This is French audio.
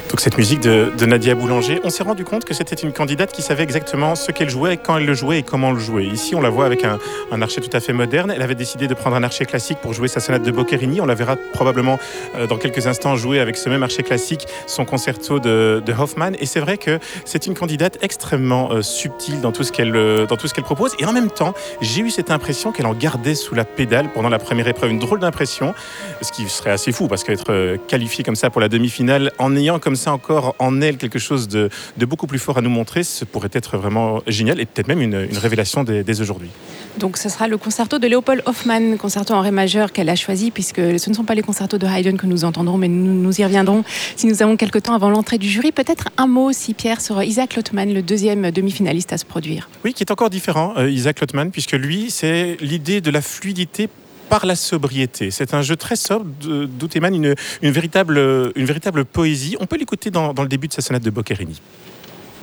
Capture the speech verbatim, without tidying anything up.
Donc cette musique de, de Nadia Boulanger, on s'est rendu compte que c'était une candidate qui savait exactement ce qu'elle jouait, quand elle le jouait et comment le jouait. Ici, on la voit avec un, un archet tout à fait moderne. Elle avait décidé de prendre un archet classique pour jouer sa sonate de Boccherini. On la verra probablement euh, dans quelques instants jouer avec ce même archet classique son concerto de, de Hoffmann. Et c'est vrai que c'est une candidate extrêmement euh, subtile dans tout ce qu'elle euh, dans tout ce qu'elle propose. Et en même temps, j'ai eu cette impression qu'elle en gardait sous la pédale pendant la première épreuve. Une drôle d'impression, ce qui serait assez fou parce qu'être euh, qualifiée comme ça pour la demi-finale en ayant comme ça encore en elle quelque chose de, de beaucoup plus fort à nous montrer, ce pourrait être vraiment génial et peut-être même une, une révélation dès, dès aujourd'hui. Donc ce sera le concerto de Leopold Hoffmann, concerto en ré majeur qu'elle a choisi, puisque ce ne sont pas les concertos de Haydn que nous entendrons, mais nous, nous y reviendrons si nous avons quelques temps avant l'entrée du jury. Peut-être un mot aussi, Pierre, sur Isaac Lottmann, le deuxième demi-finaliste à se produire. Oui, qui est encore différent, euh, Isaac Lottmann, puisque lui, c'est l'idée de la fluidité par la sobriété. C'est un jeu très sobre d'où émane une, une, véritable, une véritable poésie. On peut l'écouter dans, dans le début de sa sonate de Boccherini.